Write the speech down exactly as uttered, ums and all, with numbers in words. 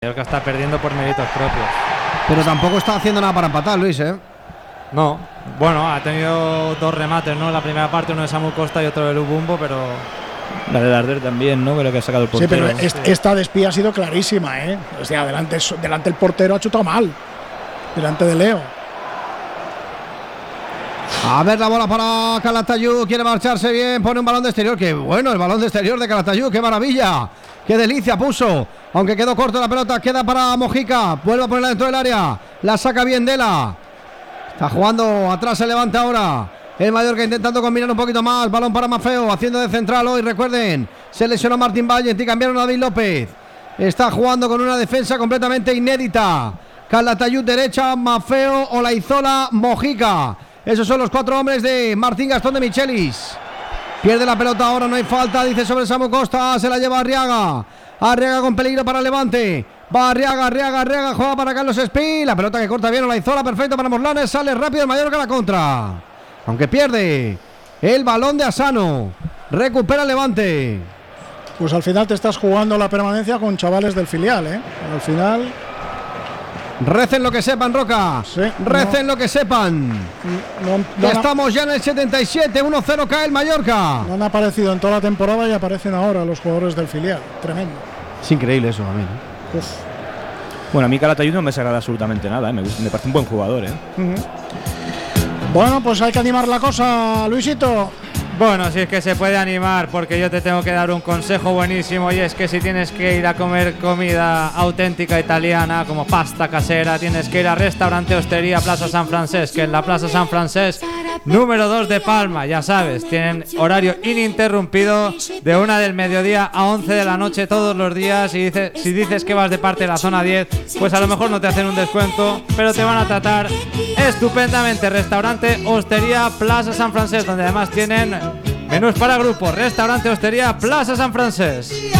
Mallorca está perdiendo por méritos propios. Pero tampoco está haciendo nada para empatar, Luis, ¿eh? No, bueno, ha tenido dos remates, ¿no? La primera parte, uno de Samu Costa y otro de Lubumbo, pero... La de Darder también, ¿no? Creo que ha sacado el portero. Sí, pero est esta de Espía ha sido clarísima, ¿eh? O sea, delante, delante el portero ha chutado mal. Delante de Leo. A ver la bola para Calatayud, quiere marcharse bien, pone un balón de exterior, que bueno, el balón de exterior de Calatayud, qué maravilla, qué delicia puso, aunque quedó corto la pelota, queda para Mojica, vuelve a ponerla dentro del área, la saca bien Dela, está jugando atrás, se levanta ahora, el Mallorca intentando combinar un poquito más, balón para Maffeo, haciendo de central hoy, recuerden, se lesionó Martín Valle y cambiaron a David López, está jugando con una defensa completamente inédita, Calatayud derecha, Maffeo, Olaizola, Mojica. Esos son los cuatro hombres de Martín Gastón de Michelis. Pierde la pelota ahora, no hay falta, dice sobre Samu Costa, se la lleva Arriaga. Arriaga con peligro para Levante. Va Arriaga, Arriaga, Arriaga, juega para Carlos Espí. La pelota que corta bien Olaizola, perfecto para Morlanes, sale rápido el Mallorca a la contra. Aunque pierde el balón de Asano. Recupera Levante. Pues al final te estás jugando la permanencia con chavales del filial, ¿eh? Al final... Recen lo que sepan, Roca. Sí, Recen no, lo que sepan. No, no, no, Estamos ya en el setenta y siete, uno cero cae el Mallorca. No han aparecido en toda la temporada y aparecen ahora los jugadores del filial. Tremendo. Es increíble eso a mí, ¿no? Uf. Bueno, a mí Calatayud no me sagrada absolutamente nada, ¿eh? me, me parece un buen jugador, ¿eh? Uh-huh. Bueno, pues hay que animar la cosa, Luisito. Bueno, si es que se puede animar, porque yo te tengo que dar un consejo buenísimo, y es que si tienes que ir a comer comida auténtica italiana, como pasta casera, tienes que ir a Restaurante Hostería Plaza San Francesc, que en la Plaza San Francesc, número dos de Palma, ya sabes, tienen horario ininterrumpido de una del mediodía a once de la noche todos los días, y dices, si dices que vas de parte de la zona diez, pues a lo mejor no te hacen un descuento, pero te van a tratar estupendamente. Restaurante Hostería Plaza San Francesc, donde además tienen menús para grupos. Restaurante Hostería Plaza San Francesc.